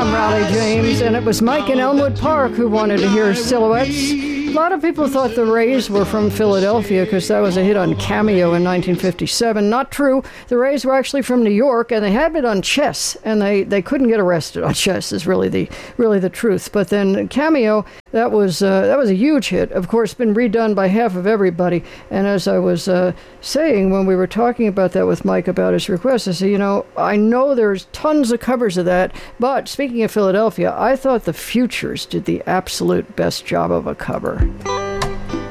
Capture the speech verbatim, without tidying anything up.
I'm Riley James, and it was Mike in Elmwood Park who wanted to hear Silhouettes. A lot of people thought the Rays were from Philadelphia because that was a hit on Cameo in nineteen fifty-seven. Not true. The Rays were actually from New York, and they had it on Chess, and they, they couldn't get arrested on Chess is really the really the truth. But then Cameo, that was uh, that was a huge hit. Of course, been redone by half of everybody. And as I was uh, saying when we were talking about that with Mike about his request, I said, you know, I know there's tons of covers of that, but speaking of Philadelphia, I thought the Futures did the absolute best job of a cover.